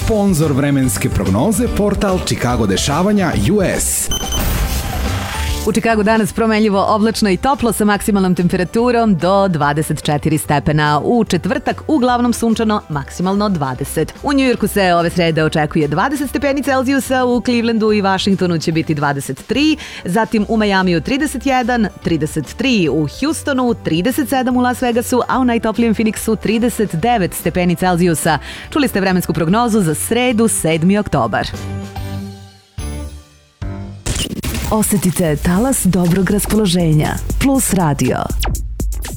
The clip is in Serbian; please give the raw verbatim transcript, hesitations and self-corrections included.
Sponzor vremenske prognoze, portal Chicago dešavanja U S. U Čikagu danas promenljivo oblačno i toplo sa maksimalnom temperaturom do dvadeset četiri stepena. U četvrtak uglavnom sunčano, maksimalno dvadeset. U Njujorku se ove srede očekuje dvadeset stepeni Celzijusa, u Clevelandu i Vašingtonu će biti dvadeset tri, zatim u Majamiju trideset jedan, trideset tri u Houstonu, trideset sedam u Las Vegasu, a u najtoplijem Phoenixu trideset devet stepeni Celzijusa. Čuli ste vremensku prognozu za sredu, sedmi oktobar. Osetite talas dobrog raspoloženja. Plus Radio.